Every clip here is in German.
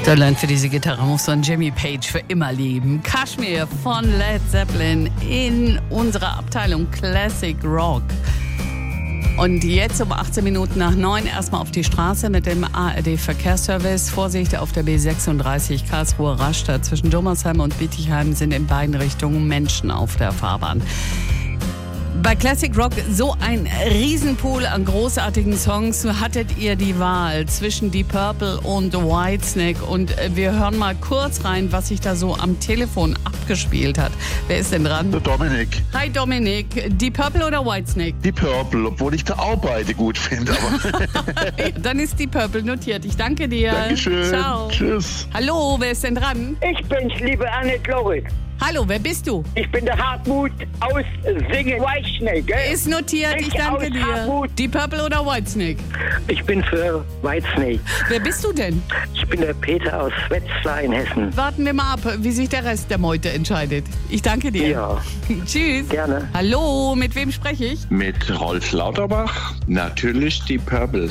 Deutschland für diese Gitarre muss man Jimmy Page für immer lieben. Kashmir von Led Zeppelin in unserer Abteilung Classic Rock. Und jetzt um 18 Minuten nach 9 erstmal auf die Straße mit dem ARD-Verkehrsservice. Vorsicht auf der B36 Karlsruhe-Rastatt. Zwischen Dommersheim und Bietigheim sind in beiden Richtungen Menschen auf der Fahrbahn. Bei Classic Rock so ein Riesenpool an großartigen Songs. Hattet ihr die Wahl zwischen Deep Purple und Whitesnake? Und wir hören mal kurz rein, was sich da so am Telefon abgespielt hat. Wer ist denn dran? Der Dominik. Hi Dominik. Deep Purple oder Whitesnake? Deep Purple, obwohl ich da auch beide gut finde. Dann ist Deep Purple notiert. Ich danke dir. Dankeschön. Ciao. Tschüss. Hallo, wer ist denn dran? Ich bin's, liebe Annette Lorik. Hallo, wer bist du? Ich bin der Hartmut aus Singen Whitesnake, gell? Ist notiert, ich danke aus dir. Hartmut. Deep Purple oder Whitesnake? Ich bin für Whitesnake. Wer bist du denn? Ich bin der Peter aus Wetzlar in Hessen. Warten wir mal ab, wie sich der Rest der Meute entscheidet. Ich danke dir. Ja, Tschüss. gerne. Hallo, mit wem spreche ich? Mit Rolf Lauterbach, natürlich die Purple.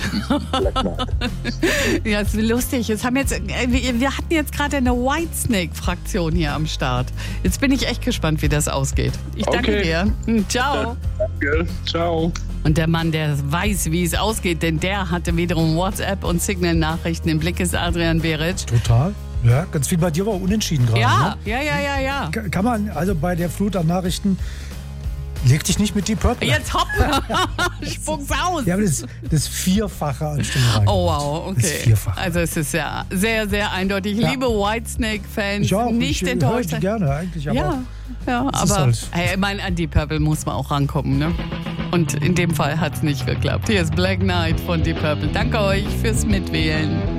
Ja, ist lustig. Wir hatten jetzt gerade eine Whitesnake-Fraktion hier am Start. Jetzt bin ich echt gespannt, wie das ausgeht. Ich danke dir. Ciao. Danke, ciao. Und der Mann, der weiß, wie es ausgeht, denn der hatte wiederum WhatsApp und Signal-Nachrichten im Blick, ist Adrian Beric. Total. Ja, ganz viel bei dir war unentschieden gerade. Ja, ne? ja. Kann man, also bei der Flut an Nachrichten, leg dich nicht mit Deep Purple. Jetzt hopp! Spuck's aus! Ja, aber das Vierfache an Stimmen. Oh wow, okay. Das Vierfache. Also es ist ja sehr, sehr eindeutig. Ja. Liebe Whitesnake-Fans, Ich auch. nicht ich enttäuscht. höre die gerne eigentlich, aber Ja, das ist aber halt- hey, ich meine, an Deep Purple muss man auch rankommen, ne? Und in dem Fall hat's nicht geklappt. Hier ist Black Knight von Deep Purple. Danke euch fürs Mitwählen.